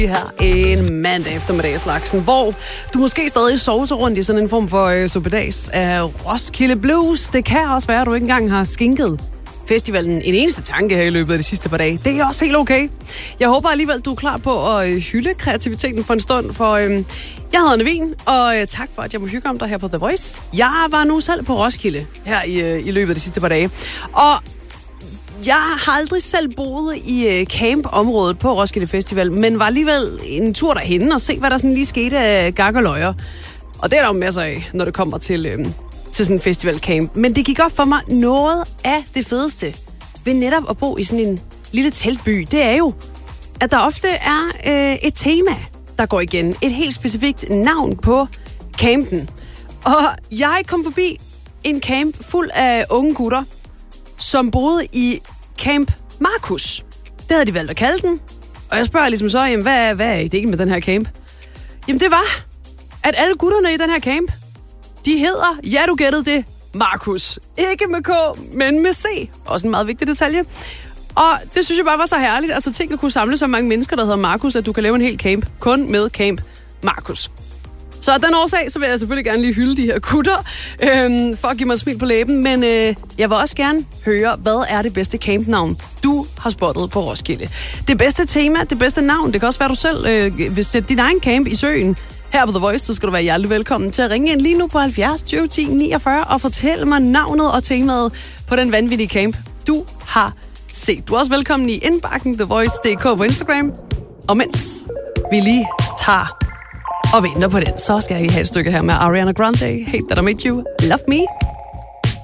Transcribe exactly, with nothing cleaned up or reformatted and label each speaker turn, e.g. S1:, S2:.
S1: her en mandag eftermiddagslaksen, hvor du måske stadig sover rundt i sådan en form for øh, suppedags af Roskilde Blues. Det kan også være, at du ikke engang har skinket festivalen en eneste tanke her i løbet af de sidste par dage. Det er også helt okay. Jeg håber alligevel, du er klar på at hylde kreativiteten for en stund, for øh, jeg hedder Nevin, og øh, tak for, at jeg må hygge om dig her på The Voice. Jeg var nu selv på Roskilde her i, øh, i løbet af de sidste par dage, og jeg har aldrig selv boet i øh, camp-området på Roskilde Festival, men var alligevel en tur derhen og se, hvad der sådan lige skete af gak og løjer. Og det er der jo masser af, når det kommer til, øh, til sådan en festivalcamp. Men det gik op for mig, noget af det fedeste ved netop at bo i sådan en lille teltby, det er jo, at der ofte er øh, et tema, der går igen. Et helt specifikt navn på campen. Og jeg kom forbi en camp fuld af unge gutter, som boede i Camp Markus. Det havde de valgt at kalde den. Og jeg spørger ligesom så, jamen, hvad, hvad er ideen med den her camp? Jamen det var, at alle gutterne i den her camp, de hedder, ja du gættede det, Markus. Ikke med K, men med C. Også en meget vigtig detalje. Og det synes jeg bare var så herligt. Altså tænk at kunne samle så mange mennesker, der hedder Markus, at du kan lave en hel camp kun med Camp Markus. Så af den årsag, så vil jeg selvfølgelig gerne lige hylde de her gutter, øhm, for at give mig et smil på læben. Men øh, jeg vil også gerne høre, hvad er det bedste campnavn, du har spottet på Roskilde? Det bedste tema, det bedste navn, det kan også være, du selv øh, vil sætte din egen camp i søen. Her på The Voice, så skal du være hjertelig velkommen til at ringe ind lige nu på halvfjerds tyve ti niogfyrre og fortælle mig navnet og temaet på den vanvittige camp, du har set. Du er også velkommen i indbakken The Voice punktum d k på Instagram. Og mens vi lige tager og venter på den, så skal jeg have et stykke her med Ariana Grande. Hate That I Made You, Love Me.